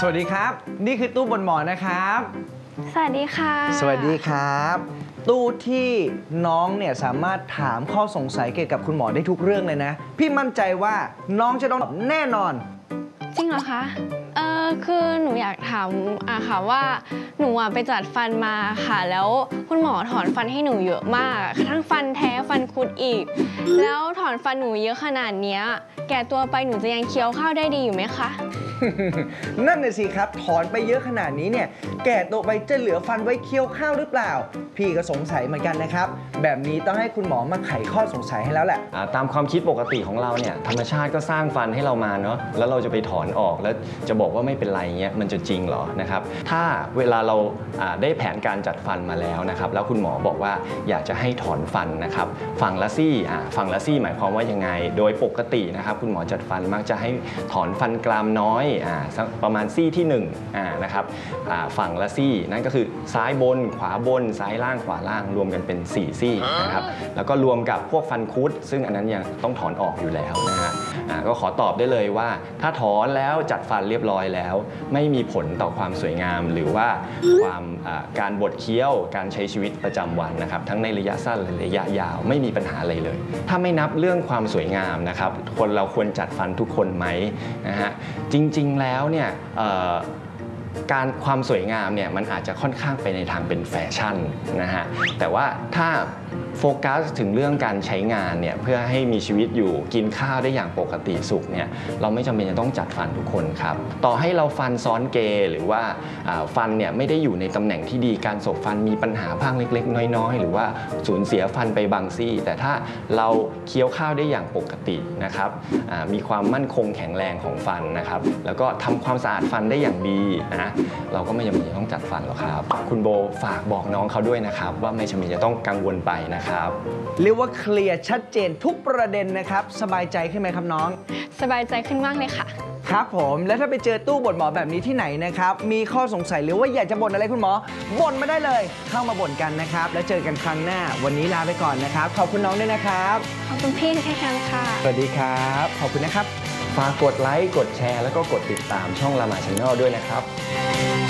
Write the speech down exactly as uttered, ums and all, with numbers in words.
สวัสดีครับนี่คือตู้บนหมอนนะครับสวัสดีค่ะสวัสดีครับตู้ที่น้องเนี่ยสามารถถามข้อสงสัยเกี่ยวกับคุณหมอได้ทุกเรื่องเลยนะพี่มั่นใจว่าน้องจะต้องตอบแน่นอนจริงเหรอคะเออคือหนูอยากถามอะค่ะว่าหนูอะไปจัดฟันมาค่ะแล้วคุณหมอถอนฟันให้หนูเยอะมากทั้งฟันแท้ฟันคุดอีกแล้วถอนฟันหนูเยอะขนาดนี้แก่ตัวไปหนูจะยังเคี้ยวข้าวได้ดีอยู่ไหมคะนั่นน่ะสิครับถอนไปเยอะขนาดนี้เนี่ยแก่ตัวไปจะเหลือฟันไว้เคี้ยวข้าวหรือเปล่าพี่ก็สงสัยเหมือนกันนะครับแบบนี้ต้องให้คุณหมอมาไขข้อสงสัยให้แล้วแหละตามความคิดปกติของเราเนี่ยธรรมชาติก็สร้างฟันให้เรามาเนาะแล้วเราจะไปถอนออกแล้วจะบอกว่าไม่เป็นไรเงี้ยมันจะจริงเหรอนะครับถ้าเวลาเราได้แผนการจัดฟันมาแล้วนะครับแล้วคุณหมอบอกว่าอยากจะให้ถอนฟันนะครับฝั่งละซี่ฝั่งละซี่หมายความว่ายังไงโดยปกตินะครับคุณหมอจัดฟันมักจะให้ถอนฟันกรามน้อยอ่าประมาณซี่ที่หนึ่งอ่านะครับฝั่งละซี่นั่นก็คือซ้ายบนขวาบนซ้ายล่างขวาล่างรวมกันเป็นสี่ซี่นะครับแล้วก็รวมกับพวกฟันคุดซึ่งอันนั้นยังต้องถอนออกอยู่แล้วนะฮะก็ขอตอบได้เลยว่าถ้าถอนแล้วจัดฟันเรียบร้อยแล้วไม่มีผลต่อความสวยงามหรือว่าความการบดเคี้ยวการใช้ชีวิตประจำวันนะครับทั้งในระยะสั้นและระยะยาวไม่มีปัญหาอะไรเลยถ้าไม่นับเรื่องความสวยงามนะครับคนเราควรจัดฟันทุกคนไหมนะฮะจริงๆแล้วเนี่ยการความสวยงามเนี่ยมันอาจจะค่อนข้างไปในทางเป็นแฟชั่นนะฮะแต่ว่าถ้าโฟกัสถึงเรื่องการใช้งานเนี่ยเพื่อให้มีชีวิตอยู่กินข้าวได้อย่างปกติสุขเนี่ยเราไม่จำเป็นจะต้องจัดฟันทุกคนครับต่อให้เราฟันซ้อนเกยหรือว่าฟันเนี่ยไม่ได้อยู่ในตำแหน่งที่ดีการสบฟันมีปัญหาพังเล็กๆน้อยๆหรือว่าสูญเสียฟันไปบางซี่แต่ถ้าเราเคี้ยวข้าวได้อย่างปกตินะครับมีความมั่นคงแข็งแรงของฟันนะครับแล้วก็ทำความสะอาดฟันได้อย่างดีนะเราก็ไม่จำเป็นจะต้องจัดฟันหรอกครับคุณโบฝากบอกน้องเขาด้วยนะครับว่าไม่จำเป็นจะต้องกังวลไปนะครับเรียกว่าเคลียร์ชัดเจนทุกประเด็นนะครับสบายใจขึ้นไหมครับน้องสบายใจขึ้นมากเลยค่ะครับผมแล้วถ้าไปเจอตู้บ่นหมอแบบนี้ที่ไหนนะครับมีข้อสงสัยหรือว่าอยากจะบ่นอะไรคุณหมอบ่นมาได้เลยเข้ามาบ่นกันนะครับแล้วเจอกันครั้งหน้าวันนี้ลาไปก่อนนะครับขอบคุณน้องด้วยนะครับขอบคุณพี่ที่ให้กันค่ะสวัสดีครับขอบคุณนะครับฝากกดไลค์กดแชร์แล้วก็กดติดตามช่องลามา Channel ด้วยนะครับ